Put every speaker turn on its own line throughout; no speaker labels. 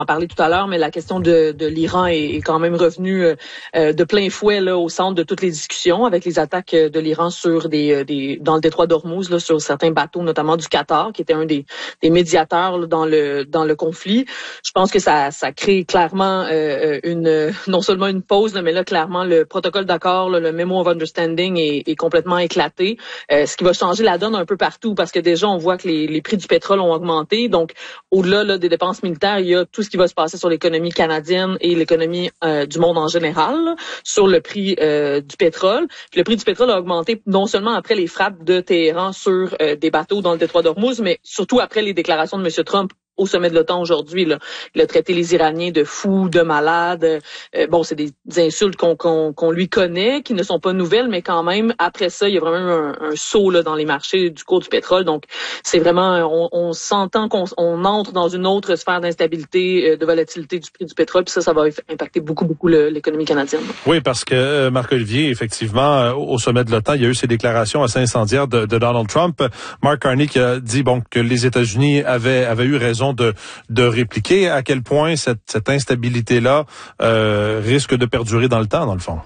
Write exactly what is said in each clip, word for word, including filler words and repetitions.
en parler tout à l'heure, mais la question de, de l'Iran est, est quand même revenue euh, de plein fouet là, au centre de toutes les discussions avec les attaques de l'Iran sur des, des dans le détroit d'Ormuz, là, sur certains bateaux, notamment du Qatar, qui était un des, des médiateurs là, dans le dans le conflit. Je pense que ça, ça crée clairement euh, une non seulement une pause, là, mais là clairement le protocole d'accord, là, le memo of understanding est, est complètement éclaté, euh, ce qui va changer la donne un peu partout parce que déjà on voit que les, les prix du pétrole ont augmenté. Donc au-delà là, des dépenses militaires, il y a tout ce qui va se passer sur l'économie canadienne et l'économie euh, du monde en général, là, sur le prix euh, du pétrole. Puis le prix du pétrole a augmenté non seulement après les frappes de Téhéran sur euh, des bateaux dans le détroit d'Ormuz, mais surtout après les déclarations de M. Trump au sommet de l'OTAN aujourd'hui. Là. Il a traité les Iraniens de fous, de malades. Euh, bon, c'est des, des insultes qu'on, qu'on, qu'on lui connaît, qui ne sont pas nouvelles, mais quand même, après ça, il y a vraiment eu un, un saut là, dans les marchés du cours du pétrole. Donc, c'est vraiment, on, on s'entend qu'on on entre dans une autre sphère d'instabilité, de volatilité du prix du pétrole, puis ça, ça va impacter beaucoup, beaucoup le, l'économie canadienne.
Oui, parce que, euh, Marc-Olivier, effectivement, euh, au sommet de l'OTAN, il y a eu ces déclarations assez incendiaires de, de Donald Trump. Mark Carney qui a dit bon que les États-Unis avaient, avaient eu raison de, de répliquer. À quel point cette, cette instabilité-là euh, risque de perdurer dans le temps, dans le fond?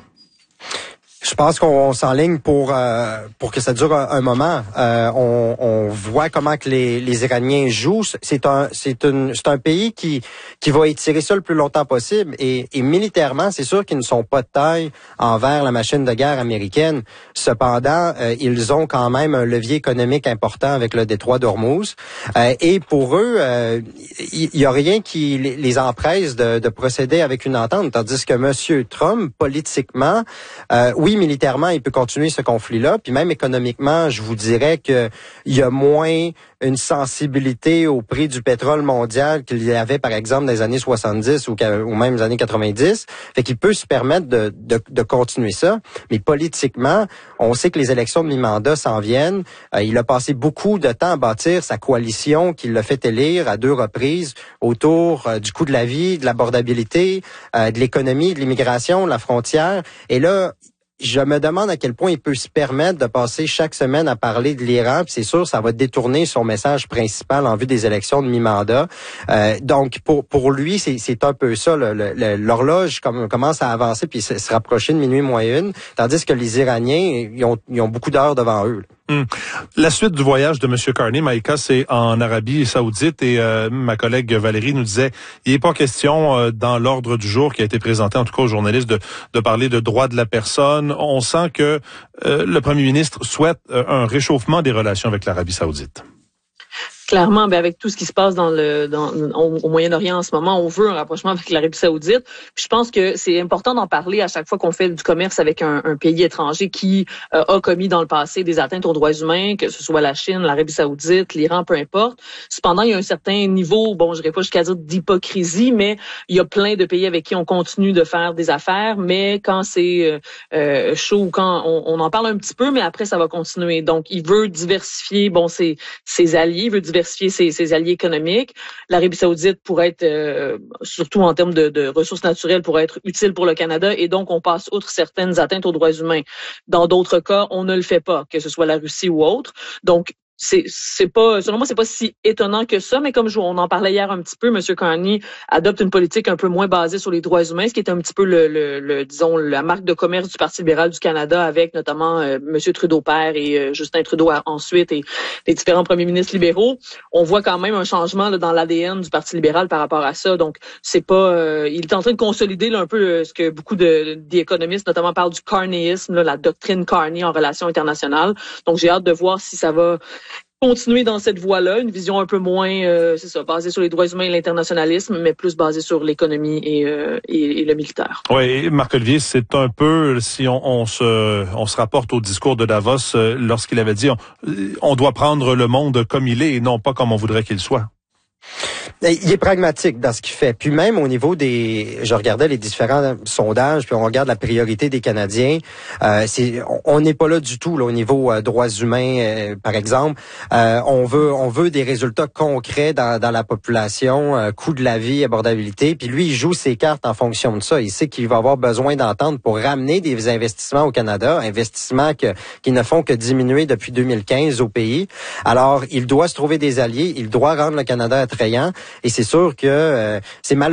Je pense qu'on s'enligne pour euh, pour que ça dure un, un moment. Euh, on, on voit comment que les, les Iraniens jouent. C'est un c'est une c'est un pays qui qui va étirer ça le plus longtemps possible. Et, et militairement, c'est sûr qu'ils ne sont pas de taille envers la machine de guerre américaine. Cependant, euh, ils ont quand même un levier économique important avec le détroit d'Ormuz. Euh, et pour eux, euh, il y, y a rien qui les, les empresse de, de procéder avec une entente. Tandis que Monsieur Trump, politiquement, euh, oui. Militairement, il peut continuer ce conflit-là, puis même économiquement, je vous dirais que il y a moins une sensibilité au prix du pétrole mondial qu'il y avait, par exemple, dans les années soixante-dix ou, ou même les années quatre-vingt-dix. Fait qu'il peut se permettre de, de, de continuer ça. Mais politiquement, on sait que les élections de mi-mandat s'en viennent. Euh, il a passé beaucoup de temps à bâtir sa coalition qui l'a fait élire à deux reprises autour euh, du coût de la vie, de l'abordabilité, euh, de l'économie, de l'immigration, de la frontière. Et là, je me demande à quel point il peut se permettre de passer chaque semaine à parler de l'Iran. Puis c'est sûr, ça va détourner son message principal en vue des élections de mi-mandat. Euh, donc, pour pour lui, c'est, c'est un peu ça. Le, le, l'horloge comme, commence à avancer puis se, se rapprocher de minuit moins une. Tandis que les Iraniens, ils ont, ils ont beaucoup d'heures devant eux.
Hum. La suite du voyage de M. Carney, Maïka, c'est en Arabie Saoudite et euh, ma collègue Valérie nous disait il n'est pas question euh, dans l'ordre du jour qui a été présenté, en tout cas aux journalistes, de, de parler de droits de la personne. On sent que euh, le premier ministre souhaite euh, un réchauffement des relations avec l'Arabie Saoudite.
Clairement, ben avec tout ce qui se passe dans le dans au, au Moyen-Orient en ce moment, on veut un rapprochement avec l'Arabie Saoudite. Puis je pense que c'est important d'en parler à chaque fois qu'on fait du commerce avec un, un pays étranger qui euh, a commis dans le passé des atteintes aux droits humains, que ce soit la Chine, l'Arabie Saoudite, l'Iran, peu importe. Cependant, il y a un certain niveau, bon, je n'irai pas jusqu'à dire d'hypocrisie, mais il y a plein de pays avec qui on continue de faire des affaires, mais quand c'est euh, euh, chaud, quand on, on en parle un petit peu, mais après ça va continuer. Donc, il veut diversifier, bon, ses, ses alliés, il veut diversifier Ses, ses alliés économiques. L'Arabie Saoudite pourrait être, euh, surtout en termes de, de ressources naturelles, pourrait être utile pour le Canada et donc on passe outre certaines atteintes aux droits humains. Dans d'autres cas, on ne le fait pas, que ce soit la Russie ou autre. Donc, c'est c'est pas selon moi c'est pas si étonnant que ça, mais comme je, on en parlait hier un petit peu, M. Carney adopte une politique un peu moins basée sur les droits humains, ce qui est un petit peu le, le, le disons la marque de commerce du Parti libéral du Canada, avec notamment euh, M. Trudeau père et euh, Justin Trudeau ensuite et les différents premiers ministres libéraux. On voit quand même un changement là, dans l'A D N du Parti libéral par rapport à ça. Donc c'est pas euh, il est en train de consolider là, un peu euh, ce que beaucoup de d'économistes notamment parlent du carneyisme, là, la doctrine Carney en relations internationales. Donc j'ai hâte de voir si ça va continuer dans cette voie-là, une vision un peu moins, euh, c'est ça, basée sur les droits humains et l'internationalisme, mais plus basée sur l'économie et, euh, et, et le militaire.
Oui, Marc-Olivier, c'est un peu, si on, on se on se rapporte au discours de Davos, euh, lorsqu'il avait dit on, on doit prendre le monde comme il est et non pas comme on voudrait qu'il soit.
Il est pragmatique dans ce qu'il fait. Puis même au niveau des... Je regardais les différents sondages, puis on regarde la priorité des Canadiens. Euh, c'est, on n'est pas là du tout là, au niveau euh, droits humains, euh, par exemple. Euh, on veut on veut des résultats concrets dans, dans la population, euh, coût de la vie, abordabilité. Puis lui, il joue ses cartes en fonction de ça. Il sait qu'il va avoir besoin d'entendre pour ramener des investissements au Canada, investissements que, qui ne font que diminuer depuis deux mille quinze au pays. Alors, il doit se trouver des alliés, il doit rendre le Canada attrayant. Et c'est sûr que euh, c'est mal